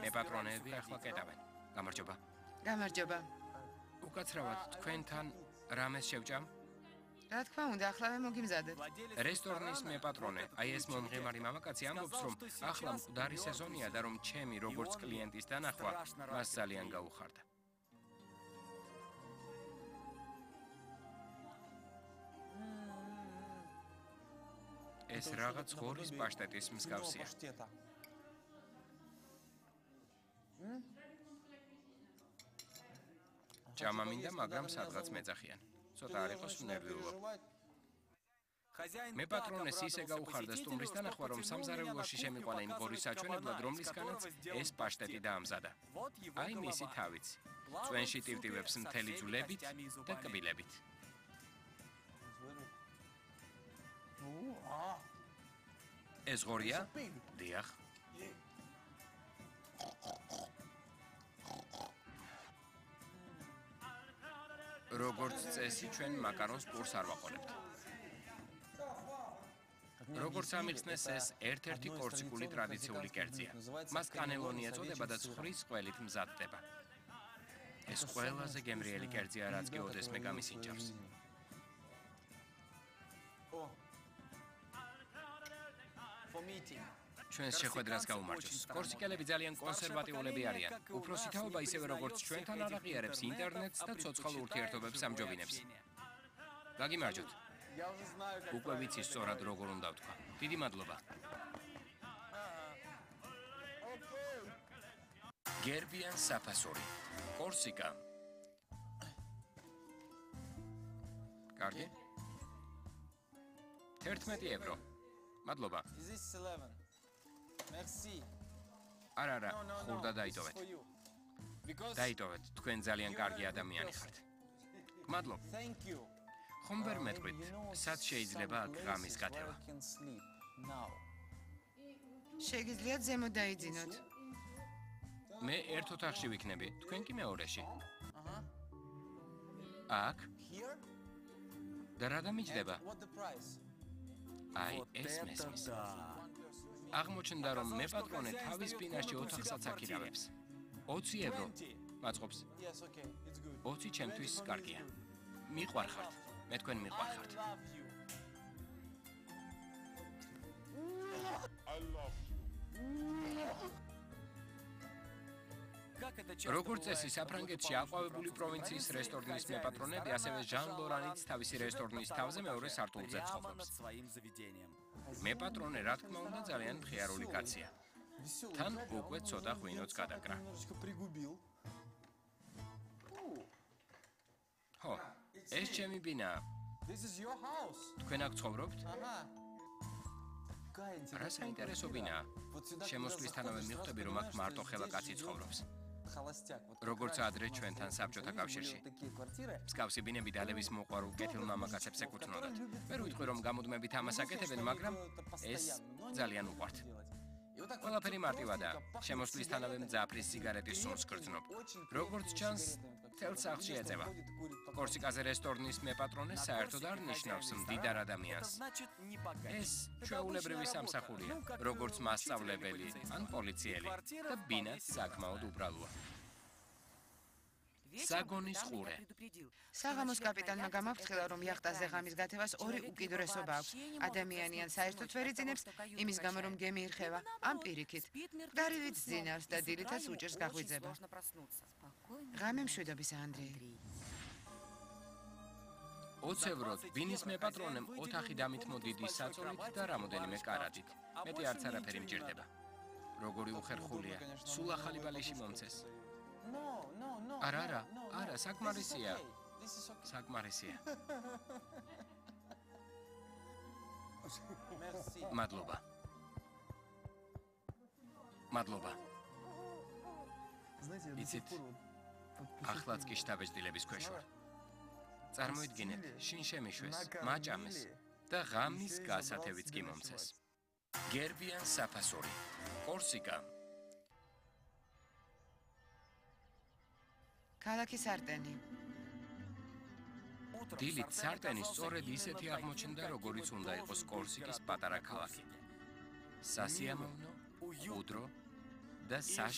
მეპატრონეები ახლა კეტავენ. გამარჯობა. გამარჯობა. უკაცრავად თქვენთან რამეს შევჭამ? რა თქმა უნდა, ახლავე მოგიმზადეთ. რესტორნის მეპატრონე, აი ეს მომღიმარი მამაკაცი ამბობს, რომ ახლა მკვდარი სეზონია და რომ ჩემი როგორც კლიენტის დანახვა მას ძალიან გაუხარდა. ეს რაღაც ღორის პაშტეტის მსგავსია. ჭამა მინდა, მაგრამ სადღაც მეძახიან. ცოტა არ იყოს ნერვიულობ. მეპატრონეს ისე გაუხარდა სტუმრის დანახვა, რომ სამზარეულოში შემიყვანა იმ ღორის საჩვენებლად, რომლისგანაც ეს პაშტეტი დაამზადა. აი მისი თავიც. წვენში ტივტივებს მთელი ძვლებით და კბილებით. ეს ღორია? დიახ. როგორც წესი, ჩვენ მაკარონს პურს არ ვაყოლებთ. როგორც ამიხსნეს, ეს ერთ-ერთი კორსიკული ტრადიციული კერძია. მას კანელონი ეწოდება და ცხრის ყველით მზადდება. ეს ყველაზე გემრიელი კერძია, რაც კი ოდესმე გამისინჯავს. ჩვენს შეხვედრას გაუმარჯოს. კორსიკელები ძალიან კონსერვატიულები არიან. უფროსი თაობა ისევე როგორც ჩვენთან არ აღიარებს ინტერნეტს და ცოცხალ ურთიერთობებს ამჯობინებს. გაგიმარჯოთ. უკვე ვიცი სწორად როგორ უნდა ვთქვა. დიდი მადლობა. გერბიან საფასური. კორსიკა. კარგი. 11 ევრო. მადლობა. არა, ხურდა დაიტოვეთ. დაიტოვეთ, თქვენ ძალიან კარგი ადამიანი ხართ. მადლობა. ხომ ვერ მეტყვით, სად შეიძლება აქ ღამის გათევა? შეგიძლიათ ზემოთ დაიძინოთ. მე ერთ ოთახში ვიქნები, თქვენ კი მეორეში. აქ? და რა დამიჯდება? აი, ეს მესმის. აღმოჩნდა, რომ მეპატრონე თავის ბინაში ოთახსაც აქირავებს. 20 ევრო. მაწყობს. 20 ჩემთვის კარგია. მიყვარხართ. მე თქვენ მიყვარხართ. როგორც წესი, საფრანგეთში აყვავებული პროვინციის რესტორნის მეპატრონები, ასევე ჟან ლორანიც თავისი რესტორნის თავზე მეორე სართულზე ცხოვრობს. მეპატრონე, რა თქმა უნდა, ძალიან მხიარული კაცია. თან უკვე ცოტა ღვინოც გადაკრა. ხო, ეს ჩემი ბინაა. თქვენ აქ ცხოვრობთ? რა საინტერესო ბინაა? შემოსვლისთანავე მიხვდები, რომ აქ მარტო ხელა კაცი ცხოვრობს. როგორც ადრე ჩვენთან საბჭოთა კავშირში. მსგავსი ბინები დალევის მოყვარულ კეთილ მამაკაცებს ეკუთვნოდათ. ვერ ვიტყვი, რომ გამუდმებით ამას აკეთებენ, მაგრამ ეს ძალიან უყვართ. ყველაფერი მარტივადაა. შემოსვლისთანავე მძაფრის სიგარეტის სუნს გრძნობ. როგორც ჩანს, მთელ სახლში ეწევა. კორსიკაზე რესტორნის მეპატრონე საერთოდ არ ნიშნავს მდიდარ ადამიანს. ეს ჩვეულებრივი სამსახურია, როგორც მასწავლებელი ან პოლიციელი და ბინაც საკმაოდ უბრალოა. საგონის ყურე. საღამოს კაპიტანმა გამაფრთხილა, რომ იახტაზე ღამის გათევას ორი უკიდურესობა აქვს. ადამიანი ან საერთოდ ვერ იძინებს, იმის გამო რომ გემი ირხევა, ან პირიქით. მკვდარივით ძინავს და დილითაც უჭერს გაღვიძება. ღამე მშვიდობის, ანდრეი. 20 ევროდ ბინის მეპატრონემ ოთახი დამითმო დიდი საწოლით და რამოდენიმე კარადით. მეტი არც არაფერი მჭირდება. როგორი უხერხულია, სულ ახალი ბალიში მომცეს. არა, საკმარისია. საკმარისია. მადლობა. მადლობა. იცით, ახლაც კი შთაბეჭდილების ქვეშ ვარ. წარმოიდგინეთ, შინ შემიშვეს, მაჭამეს და ღამის გასათევიც კი მომცეს. გერბიან საფასური. კორსიკა. ქალაქი სარტენი. დილით სარტენი სწორედ ისეთი აღმოჩნდა, როგორიც უნდა იყოს კორსიკის პატარა ქალაქი. სასიამოვნო, უდრო და